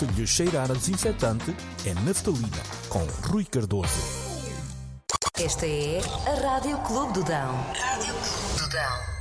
se lhe cheirar a desinfetante, é naftalina, com Rui Cardoso. Esta é a Rádio Clube do Dão. Rádio Clube do Dão.